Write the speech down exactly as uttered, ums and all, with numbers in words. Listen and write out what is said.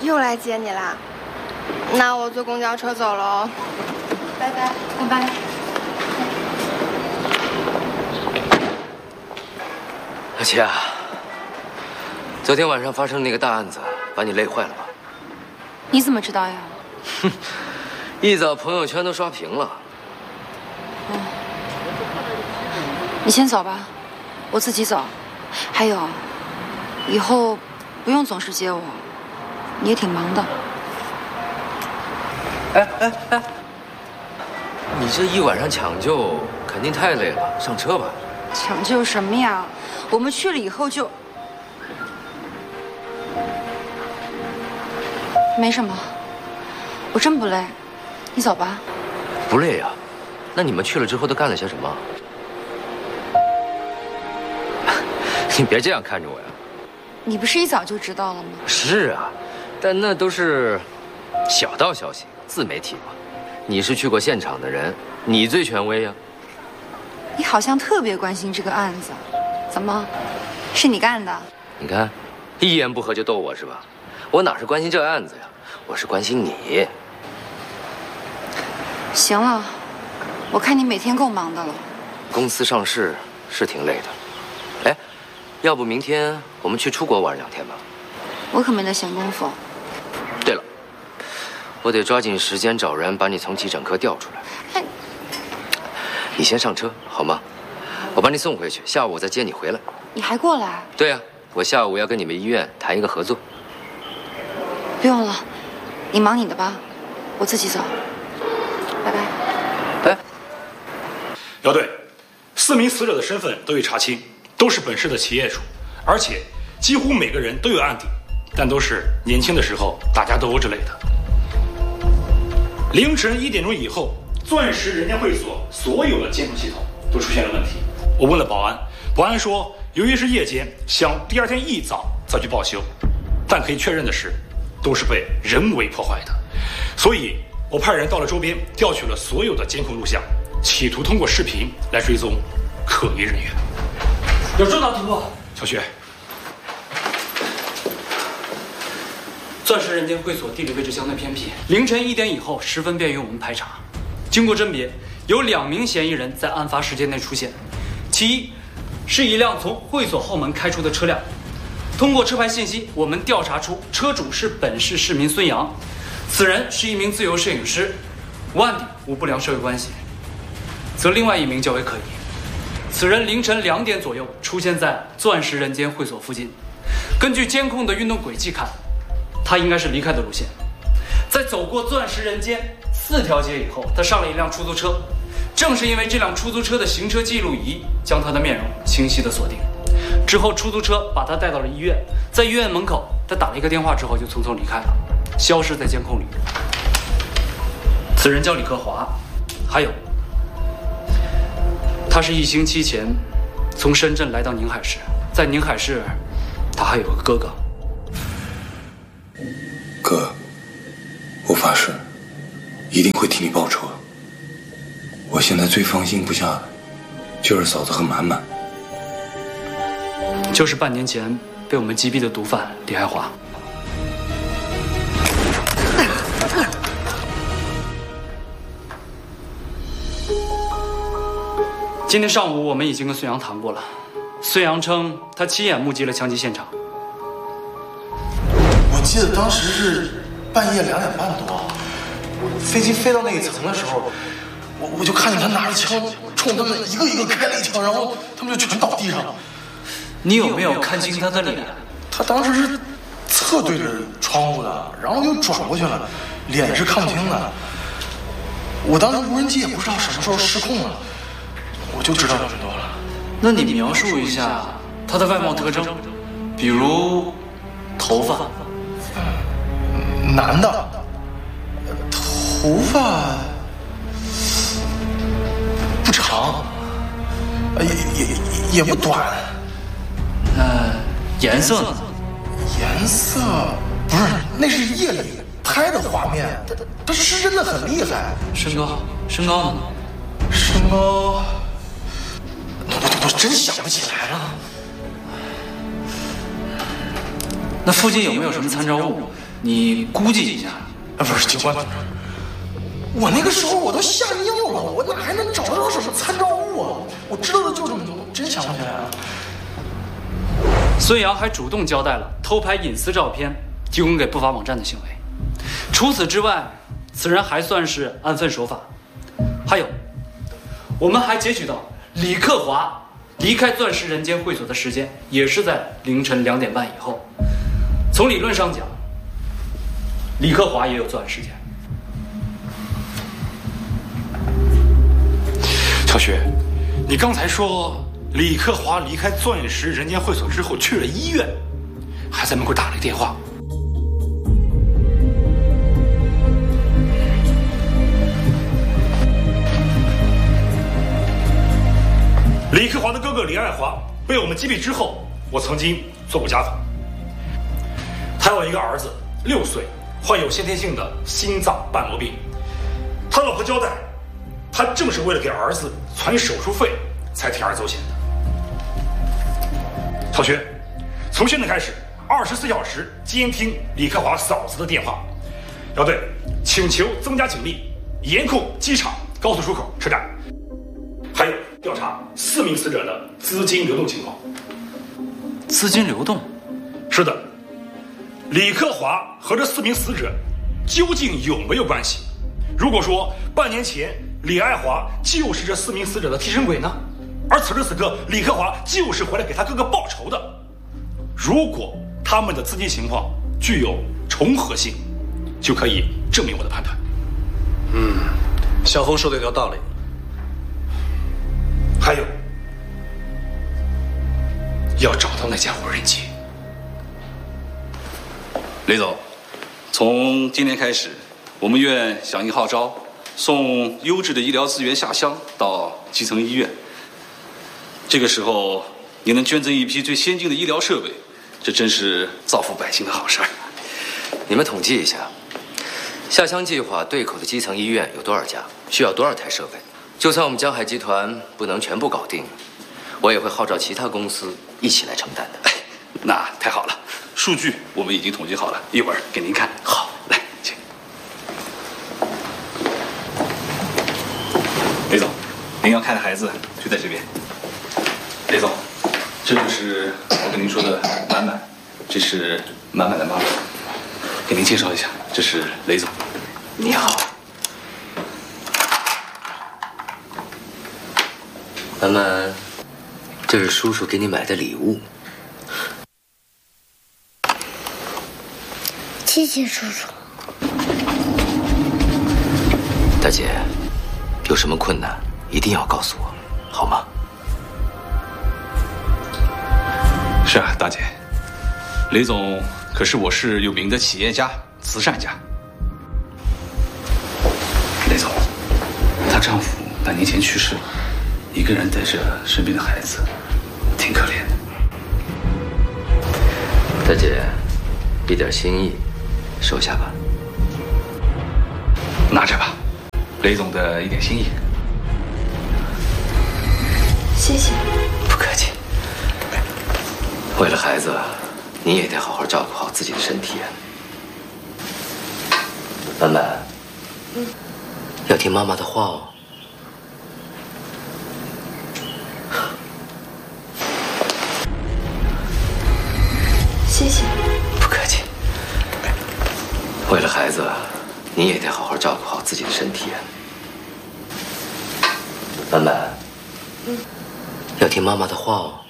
又来接你啦？那我坐公交车走了哦。拜拜， 拜拜。 阿奇啊，昨天晚上发生那个大案子，把你累坏了吧？ 你怎么知道呀？ 哼，一早朋友圈都刷屏了。 哦，你先走吧，我自己走。还有，以后不用总是接我，你也挺忙的。 哎哎哎，你这一晚上抢救肯定太累了，上车吧。 抢救什么呀？我们去了以后就没什么，我真不累。你走吧。 不累啊？那你们去了之后都干了些什么？你别这样看着我呀。 你不是一早就知道了吗？ 是啊，但那都是小道消息，自媒体嘛。你是去过现场的人，你最权威呀。 你好像特别关心这个案子，怎么，是你干的？ 你看，一言不合就逗我是吧？我哪是关心这案子呀，我是关心你。 行了，我看你每天够忙的了。 公司上市是挺累的。哎，要不明天我们去出国玩两天吧？ 我可没那闲工夫。 对了，我得抓紧时间找人把你从急诊科调出来。哎，你先上车好吗？我把你送回去，下午我再接你回来。 你还过来？ 对呀，我下午要跟你们医院谈一个合作。 不用了，你忙你的吧，我自己走。拜拜。 哎， 姚队，四名死者的身份都已查清，都是本市的企业主，而且几乎每个人都有案底，但都是年轻的时候打架斗殴之类的。凌晨一点钟以后，钻石人间会所所有的监控系统都出现了问题。我问了保安，保安说由于是夜间，想第二天一早再去报修，但可以确认的是，都是被人为破坏的。所以我派人到了周边，调取了所有的监控录像，企图通过视频来追踪可疑人员。 有重大突破， 小雪。 钻石人间会所地理位置相对偏僻，凌晨一点以后十分便于我们排查。经过甄别，有两名嫌疑人在案发时间内出现。其一，是一辆从会所后门开出的车辆，通过车牌信息，我们调查出车主是本市市民孙阳，此人是一名自由摄影师，无案底无不良社会关系。则另外一名较为可疑，此人凌晨两点左右出现在钻石人间会所附近，根据监控的运动轨迹看，他应该是离开的路线。在走过钻石人间四条街以后，他上了一辆出租车，正是因为这辆出租车的行车记录仪将他的面容清晰地锁定。之后出租车把他带到了医院，在医院门口他打了一个电话之后就匆匆离开了，消失在监控里。此人叫李克华，还有他是一星期前从深圳来到宁海市，在宁海市他还有个哥哥。 哥，我发誓一定会替你报仇。我现在最放心不下的就是嫂子和满满， 就是半年前被我们击毙的毒贩李海华。今天上午我们已经跟孙杨谈过了，孙杨称他亲眼目击了枪击现场。 我记得当时是半夜两点半多，飞机飞到那一层的时候，我我就看见他拿着枪冲他们一个一个开了一枪，然后他们就全倒地上了。 你有没有看清他的脸？ 他当时是侧对着窗户的，然后又转过去了，脸是看不清的。我当时无人机也不知道什么时候失控了，我就知道这么多了。 那你描述一下他的外貌特征，比如头发。 男的，头发不长，也也也不短。 那颜色呢？ 颜色不是，那是夜里拍的画面，他他是真的很厉害。 身高，身高呢？ 身高，我我我真想不起来了。 那附近有没有什么参照物？ 你估计一下。 啊，不是警官同志，我那个时候我都吓尿了，我哪还能找到什么参照物啊？我知道的就这么多，真想不起来了。 孙杨还主动交代了偷拍隐私照片提供给不法网站的行为。除此之外，此人还算是安分守法。还有，我们还截取到李克华离开钻石人间会所的时间也是在凌晨两点半以后。从理论上讲，李克华也有作案时间。 小雪，你刚才说李克华离开钻石人间会所之后去了医院，还在门口打了个电话。李克华的哥哥李爱华被我们击毙之后，我曾经做过家访。他有一个儿子，六岁，患有先天性的心脏瓣膜病。他老婆交代，他正是为了给儿子存手术费，才铤而走险的。小学，从现在开始，二十四小时监听李克华嫂子的电话。要对，请求增加警力，严控机场、高速出口、车站。还有调查四名死者的资金流动情况。 资金流动？ 是的，李克华和这四名死者究竟有没有关系？如果说半年前李爱华就是这四名死者的替身鬼呢，而此时此刻李克华就是回来给他哥哥报仇的，如果他们的资金情况具有重合性，就可以证明我的判断。 嗯，小峰说的有道理。 还有，要找到那家无人机。 雷总，从今天开始，我们院响应号召，送优质的医疗资源下乡到基层医院。这个时候，你能捐赠一批最先进的医疗设备，这真是造福百姓的好事儿。 你们统计一下，下乡计划对口的基层医院有多少家？需要多少台设备？就算我们江海集团不能全部搞定，我也会号召其他公司一起来承担的。 那太好了，数据我们已经统计好了，一会儿给您看。 好， 来，请。雷总，您要看的孩子就在这边。雷总，这就是我跟您说的满满，这是满满的妈妈。给您介绍一下，这是雷总。 你好。满满，这是叔叔给你买的礼物。 谢谢叔叔。 大姐，有什么困难一定要告诉我，好吗？ 是啊，大姐，雷总可是我市有名的企业家、慈善家。雷总，她丈夫半年前去世了。一个人带着生病的孩子，挺可怜的。 大姐，一点心意，收下吧。 拿着吧，雷总的一点心意。 谢谢。 不客气。为了孩子，你也得好好照顾好自己的身体啊。满满，嗯，要听妈妈的话哦。 谢谢。 不客气。为了孩子，你也得好好照顾好自己的身体啊。满满，嗯，要听妈妈的话哦。